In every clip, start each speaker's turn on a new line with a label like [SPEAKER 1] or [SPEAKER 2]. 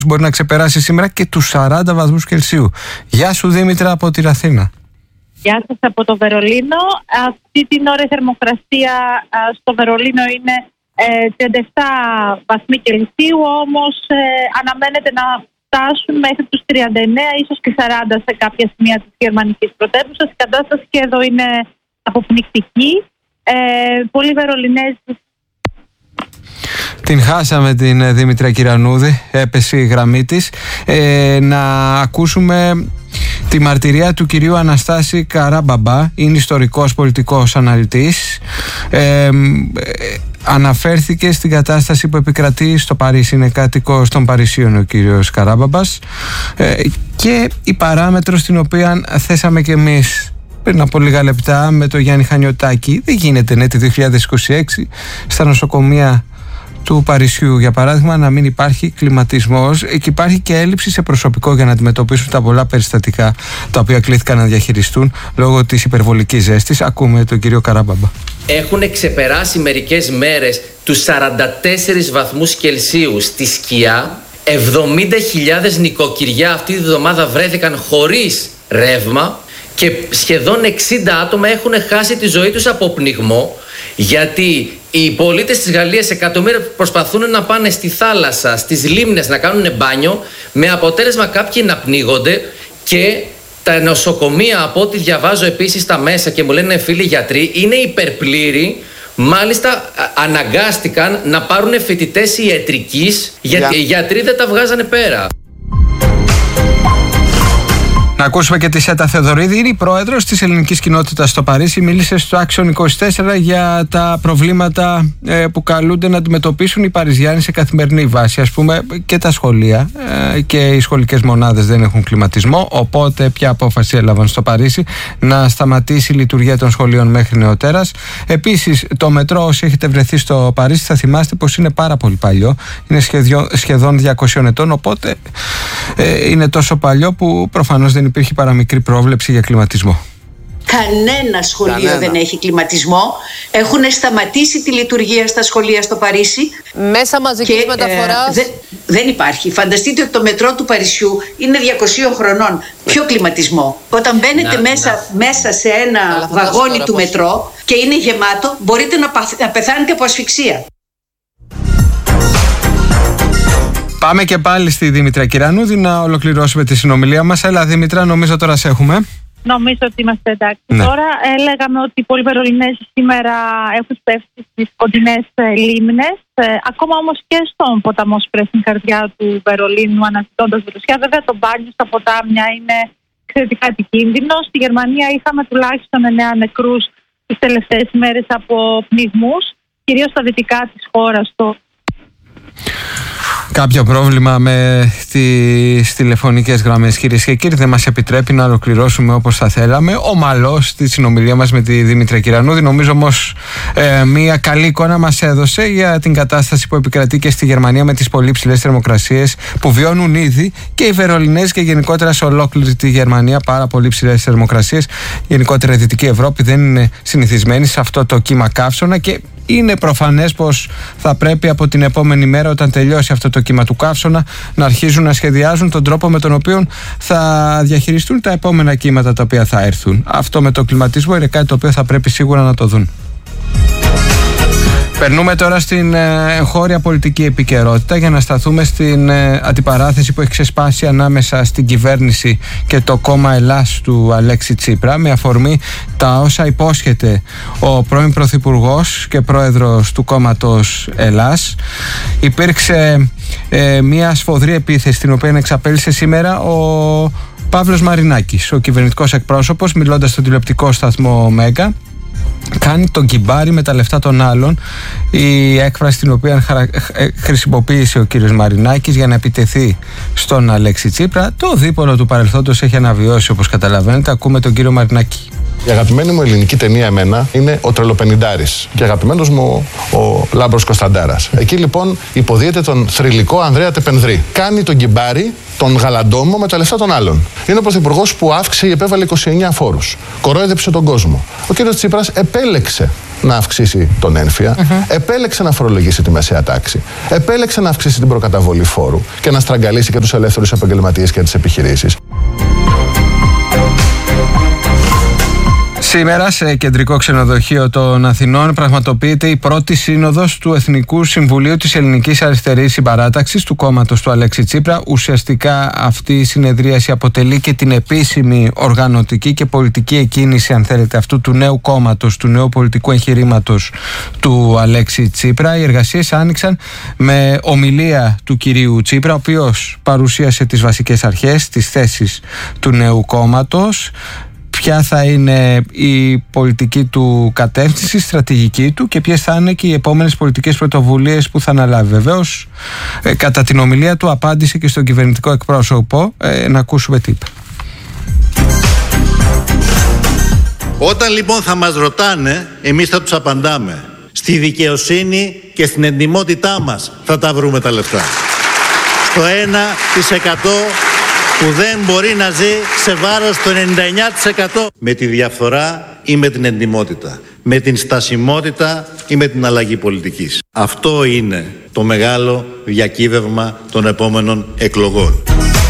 [SPEAKER 1] μπορεί να ξεπεράσει σήμερα και τους 40 βαθμούς Κελσίου. Γεια σου Δήμητρα από την Αθήνα.
[SPEAKER 2] Γεια σας από το Βερολίνο. Αυτή την ώρα η θερμοκρασία στο Βερολίνο είναι 37 βαθμοί Κελσίου, όμως αναμένεται να φτάσουν μέχρι τους 39, ίσως και 40 σε κάποια σημεία της γερμανικής πρωτεύουσας. Η κατάσταση και εδώ είναι αποπνικτική. Πολλοί Βερολινέζοι.
[SPEAKER 1] Την χάσαμε την Δήμητρα Κυρανούδη, έπεσε η γραμμή της. Να ακούσουμε τη μαρτυρία του κυρίου Αναστάση Καράμπαμπα, είναι ιστορικός πολιτικός αναλυτής. Αναφέρθηκε στην κατάσταση που επικρατεί στο Παρίσι, είναι κάτοικος των Παρισίων ο κύριος Καράμπαμπας, και η παράμετρο στην οποία θέσαμε και εμείς πριν από λίγα λεπτά με το Γιάννη Χανιωτάκη. Δεν γίνεται, ναι, το 2026 στα νοσοκομεία του Παρισιού, για παράδειγμα, να μην υπάρχει κλιματισμός και υπάρχει και έλλειψη σε προσωπικό για να αντιμετωπίσουν τα πολλά περιστατικά τα οποία κλήθηκαν να διαχειριστούν λόγω της υπερβολικής ζέστης. Ακούμε τον κύριο Καράμπαμπα.
[SPEAKER 3] Έχουν ξεπεράσει μερικές μέρες τους 44 βαθμούς Κελσίου στη σκιά. 70.000 νοικοκυριά αυτή τη βδομάδα βρέθηκαν χωρίς ρεύμα και σχεδόν 60 άτομα έχουν χάσει τη ζωή τους από πνιγμό, γιατί οι πολίτες της Γαλλίας, εκατομμύρια, προσπαθούν να πάνε στη θάλασσα, στις λίμνες να κάνουν μπάνιο, με αποτέλεσμα κάποιοι να πνίγονται, και τα νοσοκομεία, από ό,τι διαβάζω επίσης στα μέσα και μου λένε φίλοι γιατροί, είναι υπερπλήρη. Μάλιστα αναγκάστηκαν να πάρουν φοιτητές ιατρικής, γιατί οι γιατροί δεν τα βγάζανε πέρα.
[SPEAKER 1] Να ακούσουμε και τη Σέτα Θεοδωρίδη, είναι η πρόεδρος της ελληνικής κοινότητας στο Παρίσι. Μίλησε στο Action 24 για τα προβλήματα που καλούνται να αντιμετωπίσουν οι Παριζιάνοι σε καθημερινή βάση. Ας πούμε, και τα σχολεία και οι σχολικές μονάδες δεν έχουν κλιματισμό. Οπότε, ποια απόφαση έλαβαν στο Παρίσι? Να σταματήσει η λειτουργία των σχολείων μέχρι νεοτέρας. Επίσης, το μετρό, όσοι έχετε βρεθεί στο Παρίσι, θα θυμάστε πως είναι πάρα πολύ παλιό. Είναι σχεδόν 200 ετών. Οπότε, είναι τόσο παλιό που προφανώς δεν υπήρχε παραμικρή πρόβλεψη για κλιματισμό.
[SPEAKER 4] Κανένα σχολείο δεν έχει κλιματισμό. Έχουν σταματήσει τη λειτουργία στα σχολεία στο Παρίσι.
[SPEAKER 5] Μέσα μαζικής μεταφοράς.
[SPEAKER 4] Δεν υπάρχει. Φανταστείτε ότι το μετρό του Παρισιού είναι 200 χρονών. Ποιο κλιματισμό? Όταν μπαίνετε μέσα σε ένα βαγόνι του μετρό και είναι γεμάτο, μπορείτε να πεθάνετε από ασφυξία.
[SPEAKER 1] Πάμε και πάλι στη Δήμητρα Κυρανούδη να ολοκληρώσουμε τη συνομιλία μας. Έλα Δήμητρα, νομίζω τώρα σε έχουμε.
[SPEAKER 2] Νομίζω ότι είμαστε εντάξει.
[SPEAKER 1] Ναι.
[SPEAKER 2] Τώρα λέγαμε ότι πολλοί Βερολινέζοι σήμερα έχουν πέσει στις κοντινές λίμνες. Ακόμα όμως και στον ποταμό Σπρέ, στην καρδιά του Βερολίνου, αναζητώντας δροσιά. Βέβαια το μπάνιο στα ποτάμια είναι εξαιρετικά επικίνδυνο. Στη Γερμανία είχαμε τουλάχιστον 9 νεκρούς τις τελευταίες ημέρες από πνιγμούς, κυρίως στα δυτικά της χώρας.
[SPEAKER 1] Κάποιο πρόβλημα με τις τηλεφωνικές γραμμές, κυρίες και κύριοι, δεν μας επιτρέπει να ολοκληρώσουμε όπως θα θέλαμε ομαλώς τη συνομιλία μας με τη Δήμητρα Κυρανούδη. Νομίζω όμως μια καλή εικόνα μας έδωσε για την κατάσταση που επικρατεί και στη Γερμανία με τις πολύ ψηλές θερμοκρασίες που βιώνουν ήδη και οι Βερολινέζοι και γενικότερα σε ολόκληρη τη Γερμανία. Πάρα πολύ ψηλές θερμοκρασίες. Γενικότερα η Δυτική Ευρώπη δεν είναι συνηθισμένη σε αυτό το κύμα καύσωνα και είναι προφανές πως θα πρέπει από την επόμενη μέρα, όταν τελειώσει αυτό το κύμα του καύσωνα, να αρχίζουν να σχεδιάζουν τον τρόπο με τον οποίο θα διαχειριστούν τα επόμενα κύματα τα οποία θα έρθουν. Αυτό με το κλιματισμό είναι κάτι το οποίο θα πρέπει σίγουρα να το δουν. Περνούμε τώρα στην εγχώρια πολιτική επικαιρότητα για να σταθούμε στην αντιπαράθεση που έχει ξεσπάσει ανάμεσα στην κυβέρνηση και το κόμμα Ελλάς του Αλέξη Τσίπρα, με αφορμή τα όσα υπόσχεται ο πρώην Πρωθυπουργός και πρόεδρος του κόμματος Ελλάς. Υπήρξε μια σφοδρή επίθεση την οποία εξαπέλυσε σήμερα ο Παύλος Μαρινάκης, ο κυβερνητικός εκπρόσωπος, μιλώντας στον τηλεοπτικό σταθμό Μέγκα. Κάνει τον κυμπάρι με τα λεφτά των άλλων, η έκφραση την οποία χρησιμοποίησε ο κύριος Μαρινάκης για να επιτεθεί στον Αλέξη Τσίπρα. Το δίπολο του παρελθόντος έχει αναβιώσει, όπως καταλαβαίνετε. Ακούμε τον κύριο Μαρινάκη.
[SPEAKER 6] Η αγαπημένη μου ελληνική ταινία εμένα είναι ο Τρελοπενιντάρης και αγαπημένος μου ο Λάμπρος Κωνσταντάρας. Εκεί λοιπόν υποδίεται τον θρυλικό Ανδρέα Τεπενδρή. Κάνει τον κυμπάρι, τον γαλαντόμο με τα λεφτά των άλλων. Είναι ο πρωθυπουργός που αύξησε ή επέβαλε 29 φόρους. Κορόιδεψε τον κόσμο. Ο κύριος Τσίπρας επέλεξε να αυξήσει τον ένφια, επέλεξε να φορολογήσει τη μεσαία τάξη, επέλεξε να αυξήσει την προκαταβολή φόρου και να στραγγαλίσει και τους ελεύθερους επαγγελματίες και τις επιχειρήσεις.
[SPEAKER 1] Σήμερα σε κεντρικό ξενοδοχείο των Αθηνών πραγματοποιείται η πρώτη σύνοδος του Εθνικού Συμβουλίου της Ελληνικής Αριστερής Συμπαράταξης του κόμματος του Αλέξη Τσίπρα. Ουσιαστικά αυτή η συνεδρίαση αποτελεί και την επίσημη οργανωτική και πολιτική εκκίνηση, αν θέλετε, αυτού του νέου κόμματος, του νέου πολιτικού εγχειρήματος του Αλέξη Τσίπρα. Οι εργασίες άνοιξαν με ομιλία του κυρίου Τσίπρα, ο οποίος παρουσίασε τις βασικές αρχές, τις θέσεις του νέου κόμματος, ποια θα είναι η πολιτική του κατεύθυνση, η στρατηγική του και ποιες θα είναι και οι επόμενες πολιτικές πρωτοβουλίες που θα αναλάβει. Βεβαίως, κατά την ομιλία του απάντησε και στον κυβερνητικό εκπρόσωπο. Να ακούσουμε τι είπε.
[SPEAKER 7] Όταν λοιπόν θα μας ρωτάνε, εμείς θα τους απαντάμε. Στη δικαιοσύνη και στην εντιμότητά μας θα τα βρούμε τα λεφτά. Στο 1% που δεν μπορεί να ζει σε βάρος του 99%. Με τη διαφθορά ή με την εντιμότητα. Με την στασιμότητα ή με την αλλαγή πολιτικής. Αυτό είναι το μεγάλο διακύβευμα των επόμενων εκλογών.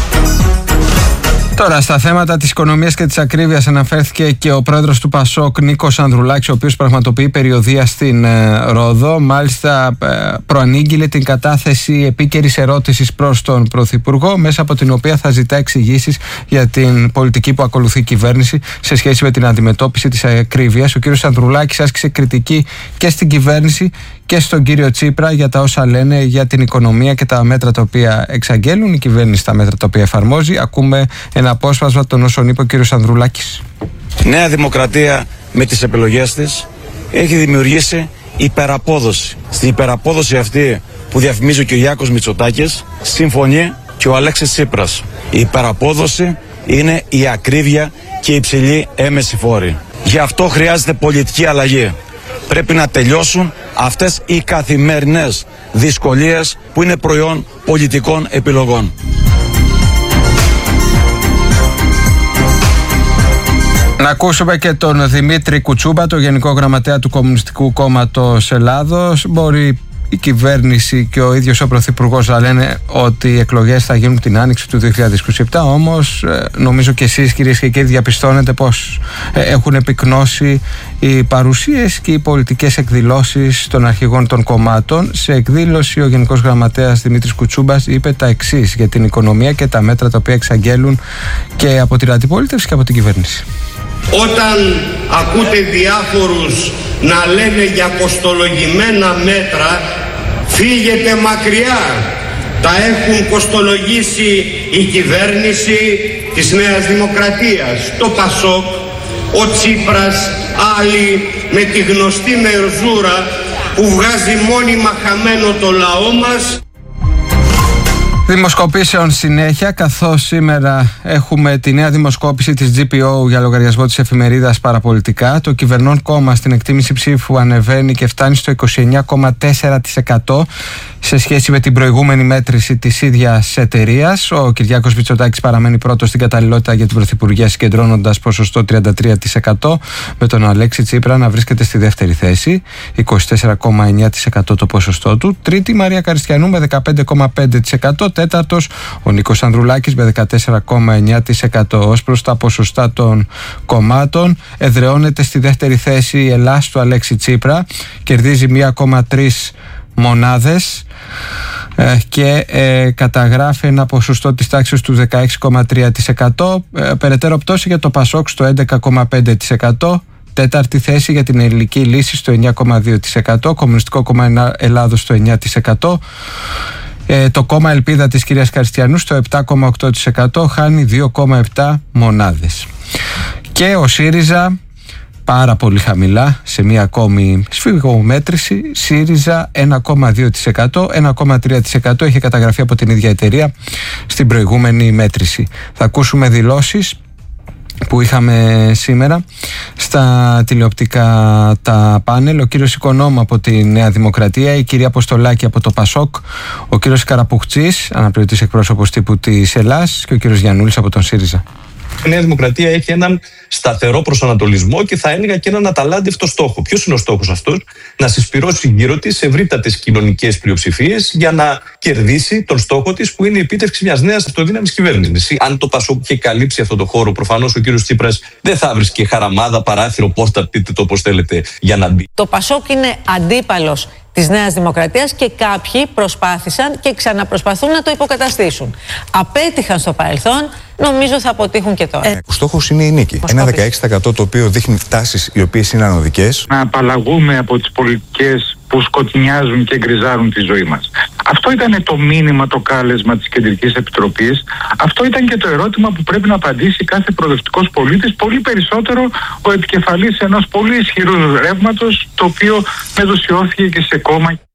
[SPEAKER 1] Τώρα, στα θέματα της οικονομίας και της ακρίβειας αναφέρθηκε και ο πρόεδρος του ΠΑΣΟΚ, Νίκος Ανδρουλάκης, ο οποίος πραγματοποιεί περιοδεία στην Ρόδο. Μάλιστα, προανήγγειλε την κατάθεση επίκαιρης ερώτησης προς τον Πρωθυπουργό, μέσα από την οποία θα ζητά εξηγήσεις για την πολιτική που ακολουθεί η κυβέρνηση σε σχέση με την αντιμετώπιση της ακρίβειας. Ο κύριος Ανδρουλάκης άσκησε κριτική και στην κυβέρνηση και στον κύριο Τσίπρα για τα όσα λένε για την οικονομία και τα μέτρα τα οποία εξαγγέλουν, η κυβέρνηση τα μέτρα τα οποία εφαρμόζει. Ακούμε ένα απόσπασμα των όσων είπε ο κύριος Ανδρουλάκης.
[SPEAKER 8] Νέα Δημοκρατία με τις επιλογές της έχει δημιουργήσει υπεραπόδοση. Στην υπεραπόδοση αυτή που διαφημίζει ο Κυριάκος Μητσοτάκης συμφωνεί και ο Αλέξης Τσίπρας. Η υπεραπόδοση είναι η ακρίβεια και η υψηλή έμεση φόρη. Γι' αυτό χρειάζεται πολιτική αλλαγή. Πρέπει να τελειώσουν αυτές οι καθημερινές δυσκολίες που είναι προϊόν πολιτικών επιλογών.
[SPEAKER 1] Να ακούσουμε και τον Δημήτρη Κουτσούμπα, το Γενικό Γραμματέα του Κομμουνιστικού Κόμματος Ελλάδος. Μπορεί η κυβέρνηση και ο ίδιος ο Πρωθυπουργός να λένε ότι οι εκλογές θα γίνουν την άνοιξη του 2027, όμως νομίζω και εσείς, κυρίες και κύριοι, διαπιστώνετε πως έχουν επικνώσει οι παρουσίες και οι πολιτικές εκδηλώσεις των αρχηγών των κομμάτων. Σε εκδήλωση ο Γενικός Γραμματέας Δημήτρης Κουτσούμπας είπε τα εξής για την οικονομία και τα μέτρα τα οποία εξαγγέλουν και από την αντιπολίτευση και από την κυβέρνηση.
[SPEAKER 9] Όταν ακούτε διάφορους να λένε για κοστολογημένα μέτρα, φύγετε μακριά. Τα έχουν κοστολογήσει η κυβέρνηση της Νέας Δημοκρατίας, το ΠΑΣΟΚ, ο Τσίπρας, άλλοι με τη γνωστή μερζούρα που βγάζει μόνιμα χαμένο το λαό μας.
[SPEAKER 1] Δημοσκοπήσεων συνέχεια, καθώς σήμερα έχουμε τη νέα δημοσκόπηση της GPO για λογαριασμό της εφημερίδας Παραπολιτικά. Το κυβερνών κόμμα στην εκτίμηση ψήφου ανεβαίνει και φτάνει στο 29,4% σε σχέση με την προηγούμενη μέτρηση της ίδιας εταιρείας. Ο Κυριάκος Μητσοτάκης παραμένει πρώτος στην καταλληλότητα για την πρωθυπουργία, συγκεντρώνοντας ποσοστό 33%, με τον Αλέξη Τσίπρα να βρίσκεται στη δεύτερη θέση, 24,9% το ποσοστό του. Τρίτη, Μαρία Καριστιανού με 15,5%. Τέταρτος, ο Νίκος Ανδρουλάκης με 14,9%. Ως προς τα ποσοστά των κομμάτων, εδραιώνεται στη δεύτερη θέση η Ελλάς του Αλέξη Τσίπρα, κερδίζει 1,3 μονάδες και καταγράφει ένα ποσοστό της τάξης του 16,3%. Περαιτέρω πτώση για το ΠΑΣΟΚ στο 11,5%. Τέταρτη θέση για την Ελληνική Λύση στο 9,2%. Κομμουνιστικό Κόμμα Ελλάδος στο 9%. Το κόμμα Ελπίδα της κυρίας Καριστιανού στο 7,8%, χάνει 2,7 μονάδες. Και ο ΣΥΡΙΖΑ πάρα πολύ χαμηλά, σε μια ακόμη σφιγμομέτρηση, ΣΥΡΙΖΑ 1,2%, 1,3% είχε καταγραφεί από την ίδια εταιρεία στην προηγούμενη μέτρηση. Θα ακούσουμε δηλώσεις που είχαμε σήμερα στα τηλεοπτικά τα πάνελ. Ο κύριος Οικονόμου από τη Νέα Δημοκρατία, η κυρία Αποστολάκη από το ΠΑΣΟΚ, ο κύριος Καραποχτσής, αναπληρωτής εκπρόσωπος τύπου της Ελλάς, και ο κύριος Γιαννούλης από τον ΣΥΡΙΖΑ.
[SPEAKER 10] Η Νέα Δημοκρατία έχει έναν σταθερό προσανατολισμό και θα έλεγα και έναν αταλάντευτο στόχο. Ποιος είναι ο στόχος αυτός? Να συσπυρώσει γύρω της ευρύτατες κοινωνικές πλειοψηφίες για να κερδίσει τον στόχο της, που είναι η επίτευξη μιας νέας αυτοδύναμης κυβέρνησης. Αν το Πασόκ είχε καλύψει αυτό το χώρο, προφανώς ο κύριος Τσίπρας δεν θα βρίσκε χαραμάδα, παράθυρο, πόρτα, πείτε το όπως θέλετε, για να μπει.
[SPEAKER 5] Το Πασόκ είναι αντίπαλος της Νέας Δημοκρατίας και κάποιοι προσπάθησαν και ξαναπροσπαθούν να το υποκαταστήσουν. Απέτυχαν στο παρελθόν, νομίζω θα αποτύχουν και τώρα.
[SPEAKER 11] Ο στόχος είναι η νίκη. Ένα 16% το οποίο δείχνει τάσεις οι οποίες είναι ανωδικές.
[SPEAKER 12] Να απαλλαγούμε από τις πολιτικές που σκοτεινιάζουν και γκριζάρουν τη ζωή μας. Αυτό ήταν το μήνυμα, το κάλεσμα της Κεντρικής Επιτροπής. Αυτό ήταν και το ερώτημα που πρέπει να απαντήσει κάθε προοδευτικός πολίτης, πολύ περισσότερο ο επικεφαλής ενός πολύ ισχυρού ρεύματος, το οποίο μετουσιώθηκε και σε κόμμα.